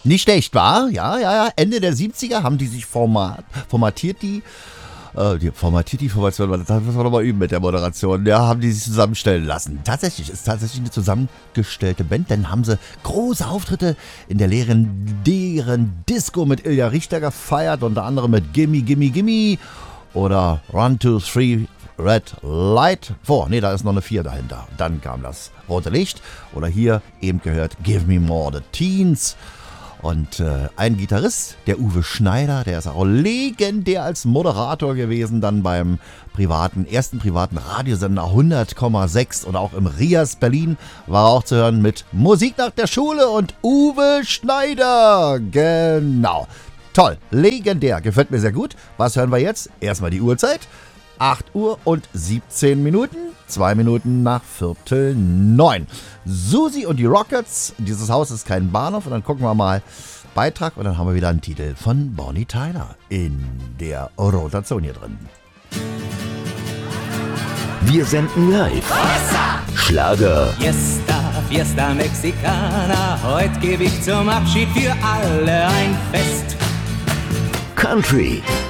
Nicht schlecht, war? Ja. Ende der 70er haben die sich formatiert die Formation, das müssen wir nochmal üben mit der Moderation. Ja, haben die sich zusammenstellen lassen. Ist tatsächlich eine zusammengestellte Band, denn haben sie große Auftritte in der legendären Disco mit Ilja Richter gefeiert, unter anderem mit Gimme, Gimme, Gimme oder 1, 2, 3, Red Light 4. Ne, da ist noch eine 4 dahinter. Dann kam das rote Licht oder hier eben gehört Give Me More the Teens. Und ein Gitarrist, der Uwe Schneider, der ist auch legendär als Moderator gewesen, dann beim ersten privaten Radiosender 100,6 und auch im Rias Berlin war er auch zu hören mit Musik nach der Schule und Uwe Schneider. Genau. Toll, legendär, gefällt mir sehr gut. Was hören wir jetzt? Erstmal die Uhrzeit. 8 Uhr und 17 Minuten, 2 Minuten nach 8:45. Susi und die Rockets, dieses Haus ist kein Bahnhof. Und dann gucken wir mal Beitrag und dann haben wir wieder einen Titel von Bonnie Tyler in der Rotation hier drin. Wir senden live. Schlager. Fiesta Mexicana, heute gebe ich zum Abschied für alle ein Fest. Country.